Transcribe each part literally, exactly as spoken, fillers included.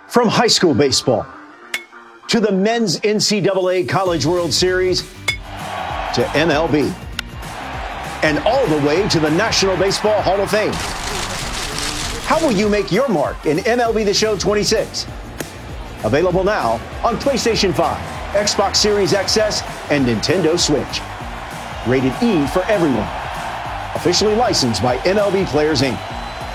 From high school baseball to the men's N C double A College World Series to M L B and all the way to the National Baseball Hall of Fame. How will you make your mark in M L B The Show twenty-six? Available now on PlayStation five, Xbox Series X S, and Nintendo Switch. Rated E for everyone. Officially licensed by M L B Players, Incorporated.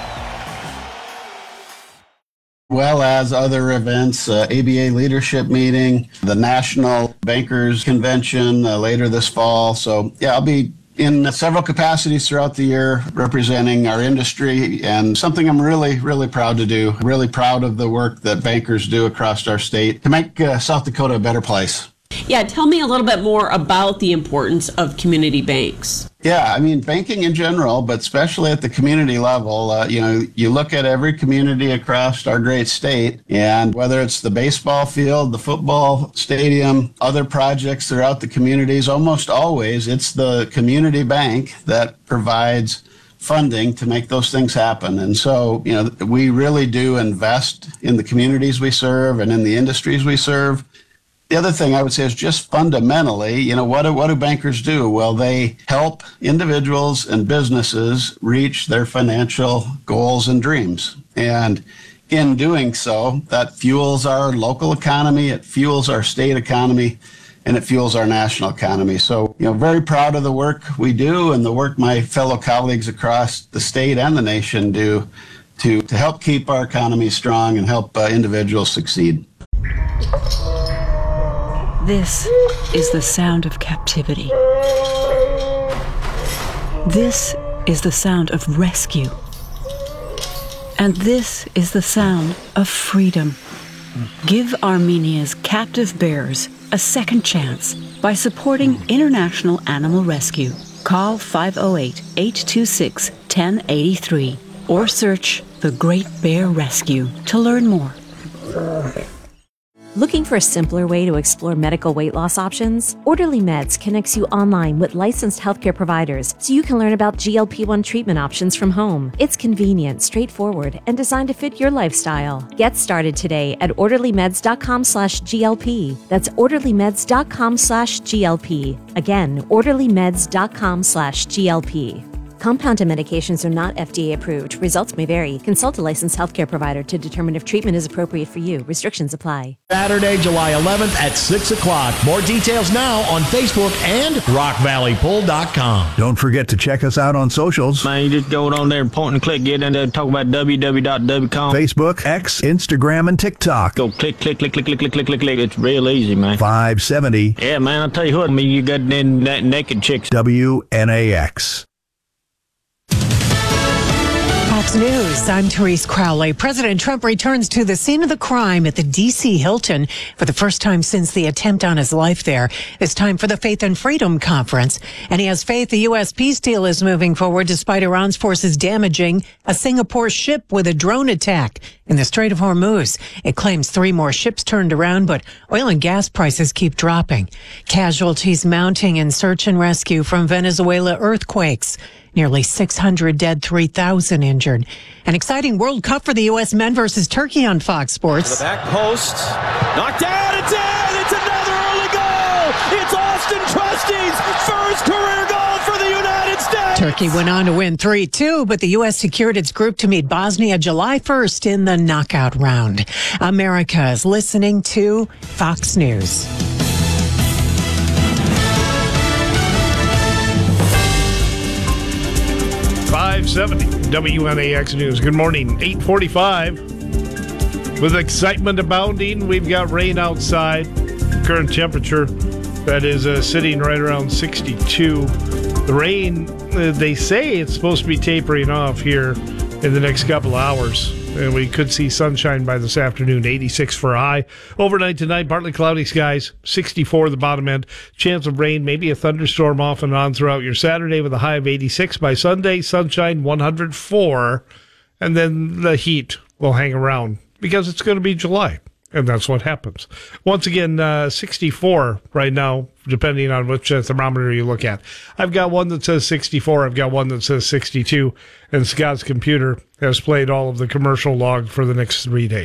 Well as other events, uh, A B A leadership meeting, the National Bankers Convention uh, later this fall. So, yeah, I'll be in several capacities throughout the year representing our industry, and something I'm really, really proud to do. Really proud of the work that bankers do across our state to make uh, South Dakota a better place. Yeah, tell me a little bit more about the importance of community banks. Yeah, I mean, banking in general, but especially at the community level, uh, you know, you look at every community across our great state, and whether it's the baseball field, the football stadium, other projects throughout the communities, almost always it's the community bank that provides funding to make those things happen. And so, you know, we really do invest in the communities we serve and in the industries we serve. The other thing I would say is just fundamentally, you know, what do, what do bankers do? Well, they help individuals and businesses reach their financial goals and dreams. And in doing so, that fuels our local economy, it fuels our state economy, and it fuels our national economy. So, you know, very proud of the work we do and the work my fellow colleagues across the state and the nation do to, to help keep our economy strong and help uh, individuals succeed. This is the sound of captivity. This is the sound of rescue. And this is the sound of freedom. Give Armenia's captive bears a second chance by supporting International Animal Rescue. Call five oh eight, eight two six, one oh eight three or search The Great Bear Rescue to learn more. Looking for a simpler way to explore medical weight loss options? Orderly Meds connects you online with licensed healthcare providers so you can learn about G L P one treatment options from home. It's convenient, straightforward, and designed to fit your lifestyle. Get started today at orderlymeds.com slash GLP. That's orderlymeds.com slash GLP. Again, orderlymeds.com slash GLP. Compounded medications are not F D A approved. Results may vary. Consult a licensed healthcare provider to determine if treatment is appropriate for you. Restrictions apply. Saturday, July eleventh at six o'clock. More details now on Facebook and rock valley pull dot com. Don't forget to check us out on socials. Man, you just go on there and point and click, get in there and talk about w w w dot w com. Facebook, X, Instagram, and TikTok. Go click, click, click, click, click, click, click, click, click. It's real easy, man. five seventy. Yeah, man, I'll tell you what, I mean, you got them that naked chicks. W N A X. Fox News, I'm Therese Crowley. President Trump returns to the scene of the crime at the D C Hilton for the first time since the attempt on his life there. It's time for the Faith and Freedom Conference, and he has faith the U S peace deal is moving forward despite Iran's forces damaging a Singapore ship with a drone attack in the Strait of Hormuz. It claims three more ships turned around, but oil and gas prices keep dropping. Casualties mounting in search and rescue from Venezuela earthquakes. Nearly six hundred dead, three thousand injured. An exciting World Cup for the U S men versus Turkey on Fox Sports. To the back post. Knocked down. It's in. It's another early goal. It's Austin Trusty's first career goal for the United States. Turkey went on to win three two, but the U S secured its group to meet Bosnia July first in the knockout round. America is listening to Fox News. five seventy W N A X News. Good morning. eight forty-five. With excitement abounding, we've got rain outside. Current temperature that is uh, sitting right around sixty-two. The rain, uh, they say it's supposed to be tapering off here in the next couple of hours. And we could see sunshine by this afternoon, eighty-six for a high. Overnight tonight, partly cloudy skies, sixty-four the bottom end. Chance of rain, maybe a thunderstorm off and on throughout your Saturday with a high of eighty-six. By Sunday, sunshine, one hundred four. And then the heat will hang around because it's going to be July. And that's what happens. Once again, uh, sixty-four right now, depending on which uh, thermometer you look at. I've got one that says sixty-four. I've got one that says sixty-two. And Scott's computer has played all of the commercial log for the next three days.